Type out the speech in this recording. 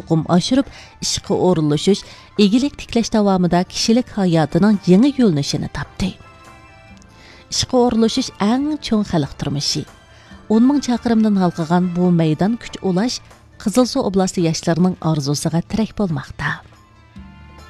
yuqum oshirib, ishqa o'rinlashish, egilik tiklash davomida kishilik hayotining yangi yo'nalishini topdi. Ishqa o'rinlashish eng cho'ng xalq turmushi. 10 ming chaqirimdan halqagan bu maydon kuch ulash Qizilsuv oblasti yoshlarining orzusiga tirak bo'lmoqda.